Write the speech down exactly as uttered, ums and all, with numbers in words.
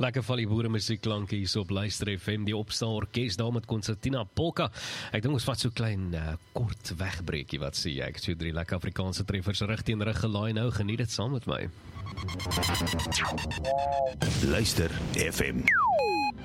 Lekker val die boere musiek klank hier so op Luister F M, die Opstaan Orkes daar met Concertina Polka. Ek dink ons vat so klein uh, kort wegbreekie, wat sê jy? Ek het so drie lekker Afrikaanse treffers rig teen rig gelaai nou, geniet dit saam met my. Luister F M.